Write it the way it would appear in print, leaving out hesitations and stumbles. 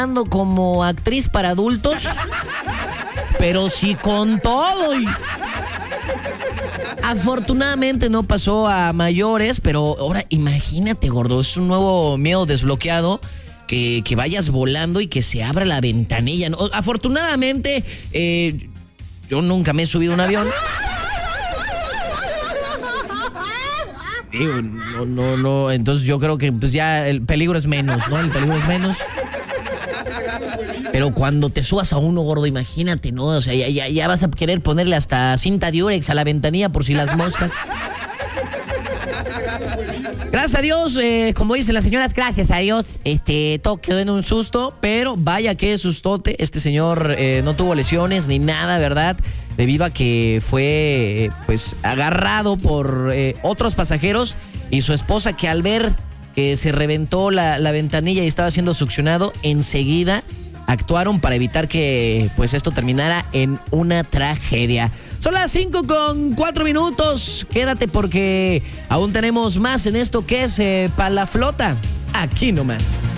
volando como actriz para adultos, pero sí con todo. Y afortunadamente no pasó a mayores, pero ahora imagínate, gordo, es un nuevo miedo desbloqueado. Que vayas volando y que se abra la ventanilla. ¿No? Afortunadamente, yo nunca me he subido a un avión. Digo, no. Entonces yo creo que pues ya el peligro es menos, ¿no? El peligro es menos. Pero cuando te subas a uno, gordo, imagínate, ¿no? O sea, ya vas a querer ponerle hasta cinta diurex a la ventanilla por si las moscas. Gracias a Dios, como dicen las señoras, gracias a Dios, todo quedó en un susto, pero vaya que sustote. Este señor no tuvo lesiones ni nada, ¿verdad? Debido a que fue, pues, agarrado por otros pasajeros y su esposa, que al ver que se reventó la ventanilla y estaba siendo succionado, enseguida actuaron para evitar que, pues, esto terminara en una tragedia. Son las 5:04. Quédate porque aún tenemos más en esto que es Pa' la Flota. Aquí nomás.